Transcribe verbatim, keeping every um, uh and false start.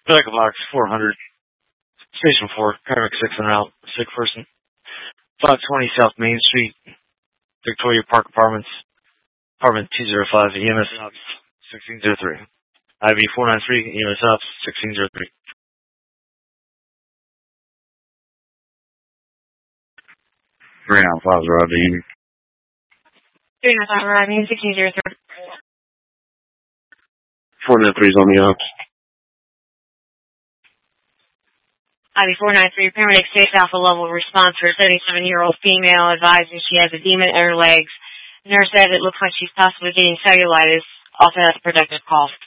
Medical box four hundred. Station four, paramedic six and out. Sick person. five twenty South Main Street, Victoria Park Apartments. Apartment two oh five, E M S Ops sixteen oh three. I V four nine three, E M S Ops sixteen oh three. three nine five Rodney. three nine five Rodney, sixteen oh three. four nine three is on the ops. I V four nine three, paramedic six alpha level response for a seventy-seven-year-old female advising she has edema in her legs. Nurse said it looks like she's possibly getting cellulitis. Also has a productive cough.